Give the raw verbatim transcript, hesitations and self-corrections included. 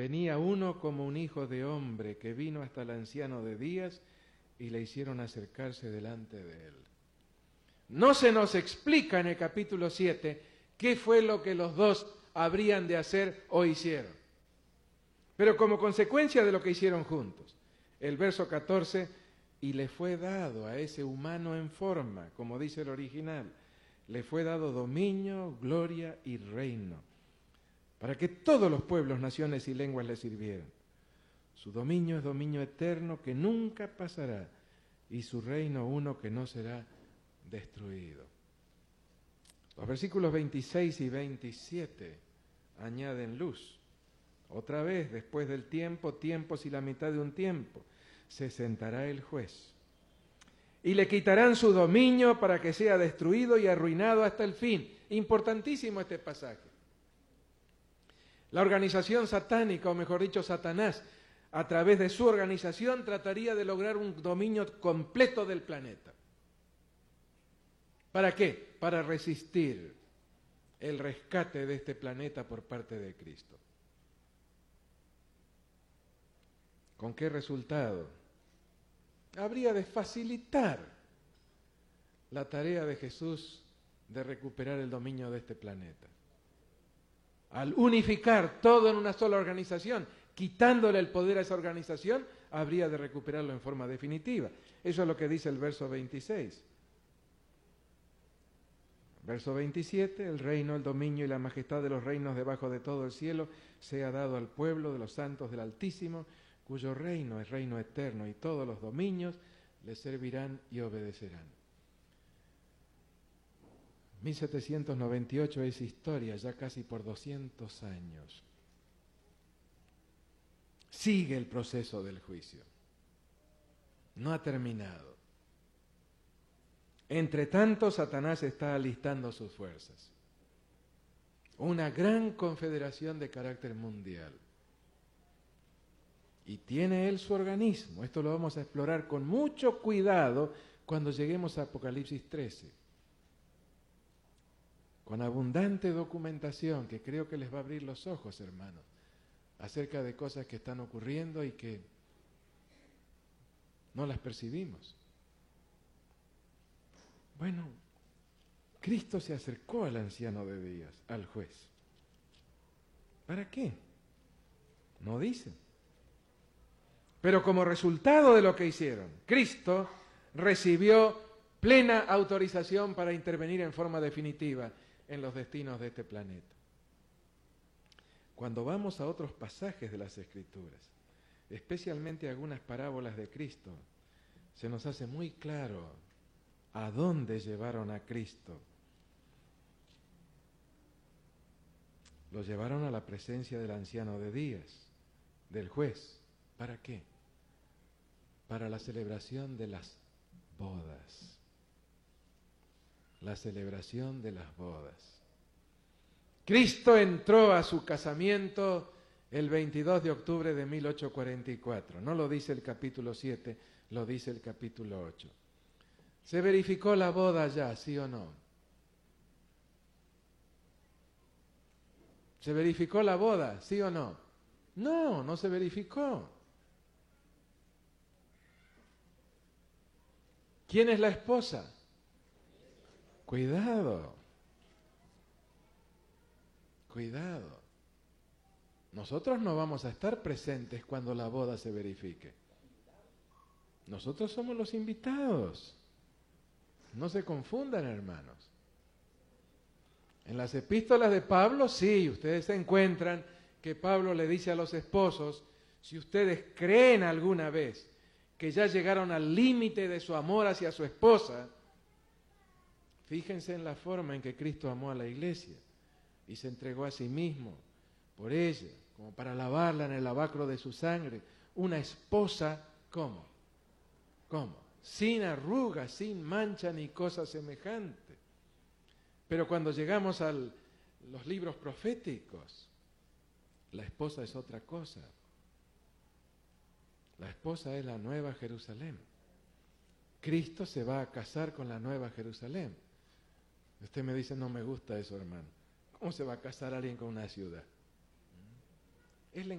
venía uno como un hijo de hombre que vino hasta el anciano de días y le hicieron acercarse delante de él. No se nos explica en el capítulo siete qué fue lo que los dos habrían de hacer o hicieron. Pero como consecuencia de lo que hicieron juntos, el verso catorce, y le fue dado a ese humano en forma, como dice el original, le fue dado dominio, gloria y reino, para que todos los pueblos, naciones y lenguas le sirvieran. Su dominio es dominio eterno que nunca pasará, y su reino uno que no será destruido. Los versículos veintiséis y veintisiete añaden luz. Otra vez, después del tiempo, tiempos y la mitad de un tiempo, se sentará el juez. Y le quitarán su dominio para que sea destruido y arruinado hasta el fin. Importantísimo este pasaje. La organización satánica, o mejor dicho, Satanás, a través de su organización trataría de lograr un dominio completo del planeta. ¿Para qué? Para resistir el rescate de este planeta por parte de Cristo. ¿Con qué resultado? Habría de facilitar la tarea de Jesús de recuperar el dominio de este planeta. Al unificar todo en una sola organización, quitándole el poder a esa organización, habría de recuperarlo en forma definitiva. Eso es lo que dice el verso veintiséis. Verso veintisiete, el reino, el dominio y la majestad de los reinos debajo de todo el cielo sea dado al pueblo de los santos del Altísimo, cuyo reino es reino eterno, y todos los dominios le servirán y obedecerán. mil setecientos noventa y ocho es historia, ya casi por doscientos años. Sigue el proceso del juicio. No ha terminado. Entre tanto, Satanás está alistando sus fuerzas. Una gran confederación de carácter mundial. Y tiene él su organismo. Esto lo vamos a explorar con mucho cuidado cuando lleguemos a Apocalipsis trece. Con abundante documentación que creo que les va a abrir los ojos, hermanos, acerca de cosas que están ocurriendo y que no las percibimos. Bueno, Cristo se acercó al anciano de días, al juez. ¿Para qué? No dice. Pero como resultado de lo que hicieron, Cristo recibió plena autorización para intervenir en forma definitiva en los destinos de este planeta. Cuando vamos a otros pasajes de las Escrituras, especialmente algunas parábolas de Cristo, se nos hace muy claro a dónde llevaron a Cristo. Lo llevaron a la presencia del anciano de días, del juez. ¿Para qué? Para la celebración de las bodas. La celebración de las bodas. Cristo entró a su casamiento el veintidós de octubre de mil ochocientos cuarenta y cuatro. No lo dice el capítulo siete, lo dice el capítulo ocho. ¿Se verificó la boda ya, sí o no? ¿Se verificó la boda, sí o no? No, no se verificó. ¿Quién es la esposa? Cuidado. Cuidado. Nosotros no vamos a estar presentes cuando la boda se verifique. Nosotros somos los invitados. No se confundan, hermanos. En las epístolas de Pablo, sí, ustedes se encuentran que Pablo le dice a los esposos, si ustedes creen alguna vez que ya llegaron al límite de su amor hacia su esposa, fíjense en la forma en que Cristo amó a la iglesia y se entregó a sí mismo por ella, como para lavarla en el lavacro de su sangre. Una esposa, ¿cómo? ¿Cómo? Sin arrugas, sin mancha ni cosa semejante. Pero cuando llegamos a los libros proféticos, la esposa es otra cosa. La esposa es la nueva Jerusalén. Cristo se va a casar con la nueva Jerusalén. Usted me dice, no me gusta eso, hermano. ¿Cómo se va a casar alguien con una ciudad? Es la